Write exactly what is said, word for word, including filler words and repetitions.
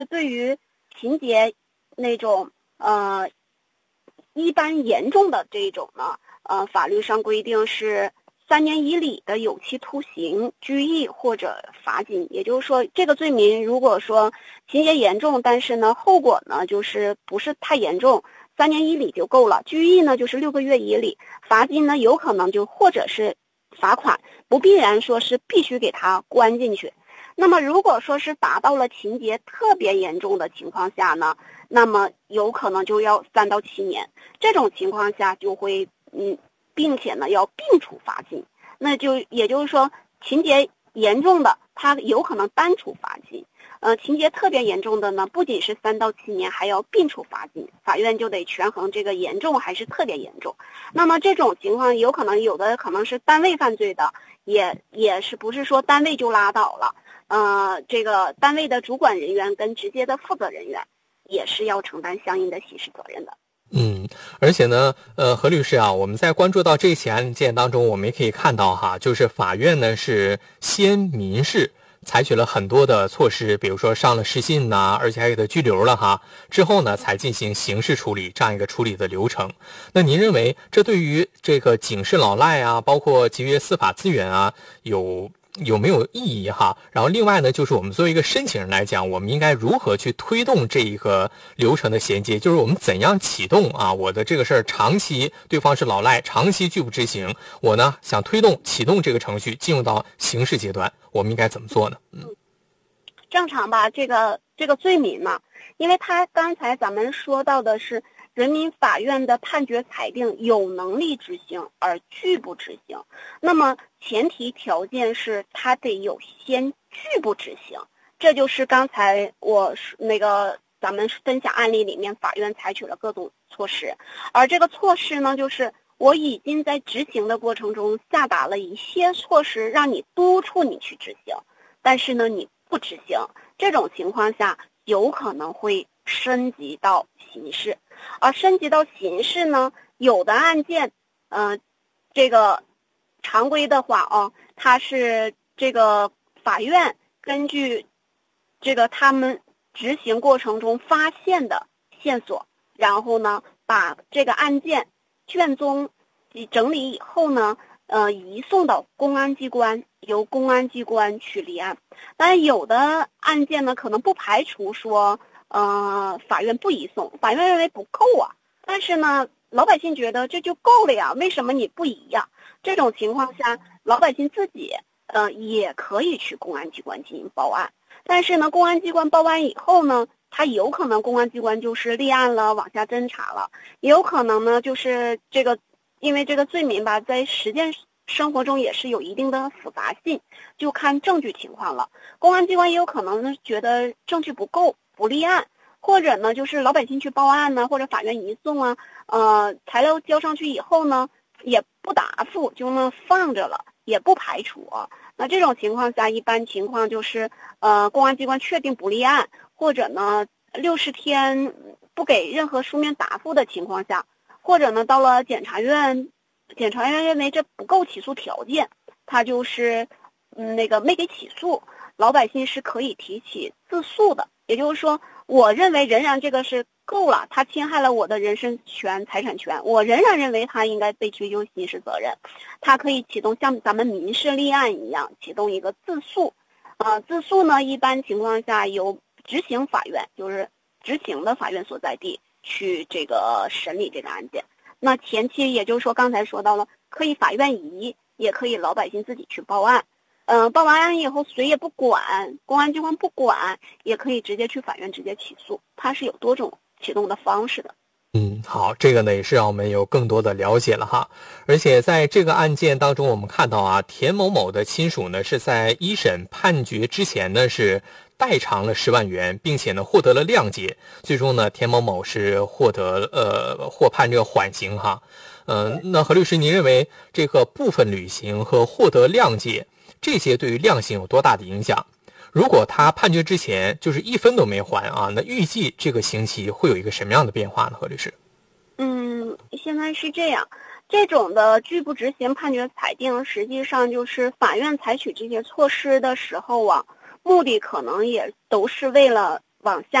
对于情节那种呃一般严重的这种呢，呃，法律上规定是三年以里的有期徒刑、拘役或者罚金。也就是说，这个罪名如果说情节严重，但是呢后果呢就是不是太严重，三年以里就够了。拘役呢就是六个月以里，罚金呢有可能就或者是罚款，不必然说是必须给他关进去。那么如果说是达到了情节特别严重的情况下呢，那么有可能就要三到七年。这种情况下就会嗯，并且呢要并处罚金。那就也就是说，情节严重的他有可能单处罚金，呃，情节特别严重的呢，不仅是三到七年，还要并处罚金。法院就得权衡这个严重还是特别严重。那么这种情况有可能有的可能是单位犯罪的，也也是不是说单位就拉倒了。呃，这个单位的主管人员跟直接的负责人员也是要承担相应的刑事责任的。 嗯，而且呢，呃，何律师啊，我们在关注到这起案件当中，我们也可以看到哈，就是法院呢是先民事采取了很多的措施，比如说上了失信呐、而且还给他拘留了哈，之后呢才进行刑事处理这样一个处理的流程。那您认为这对于这个警示老赖啊，包括节约司法资源啊，有有没有意义哈？然后另外呢，就是我们作为一个申请人来讲，我们应该如何去推动这一个流程的衔接？就是我们怎样启动啊？我的这个事儿长期对方是老赖，长期拒不执行，我呢想推动启动这个程序进入到刑事阶段，我们应该怎么做呢？嗯， 正常吧，这个这个罪名嘛，因为他刚才咱们说到的是人民法院的判决裁定有能力执行而拒不执行，那么前提条件是他得有先拒不执行，这就是刚才我那个咱们分享案例里面法院采取了各种措施，而这个措施呢，就是我已经在执行的过程中下达了一些措施，让你督促你去执行，但是呢你不执行，这种情况下有可能会升级到刑事。而升级到刑事呢，有的案件呃这个常规的话啊，它是这个法院根据这个他们执行过程中发现的线索，然后呢把这个案件卷宗整理以后呢呃移送到公安机关，由公安机关去立案。但有的案件呢可能不排除说呃法院不移送，法院认为不够啊，但是呢老百姓觉得这就够了呀，为什么你不移呀？这种情况下老百姓自己呃也可以去公安机关进行报案。但是呢公安机关报案以后呢，他有可能公安机关就是立案了，往下侦查了，也有可能呢就是这个因为这个罪名吧在实践生活中也是有一定的复杂性，就看证据情况了。公安机关也有可能觉得证据不够不立案，或者呢就是老百姓去报案呢，或者法院移送啊，呃材料交上去以后呢也不答复，就那放着了，也不排除啊。那这种情况下一般情况就是呃公安机关确定不立案，或者呢六十天不给任何书面答复的情况下，或者呢到了检察院，检察院认为这不够起诉条件，他就是嗯那个没给起诉，老百姓是可以提起自诉的。也就是说我认为仍然这个是够了，他侵害了我的人身权财产权，我仍然认为他应该被追究刑事责任，他可以启动像咱们民事立案一样启动一个自诉。呃自诉呢一般情况下由执行法院，就是执行的法院所在地去这个审理这个案件。那前期也就是说刚才说到了，可以法院移，也可以老百姓自己去报案。嗯、呃，报完案以后谁也不管，公安机关不管，也可以直接去法院直接起诉，它是有多种启动的方式的。 嗯，好，这个呢也是让我们有更多的了解了哈。而且在这个案件当中，我们看到啊，田某某的亲属呢是在一审判决之前呢是代偿了十万元，并且呢获得了谅解，最终呢田某某是获得呃获判这个缓刑哈。呃，那何律师，您认为这个部分履行和获得谅解这些对于量刑有多大的影响？如果他判决之前就是一分都没还啊，那预计这个刑期会有一个什么样的变化呢？何律师？ 嗯，现在是这样，这种的拒不执行判决裁定，实际上就是法院采取这些措施的时候啊，目的可能也都是为了往下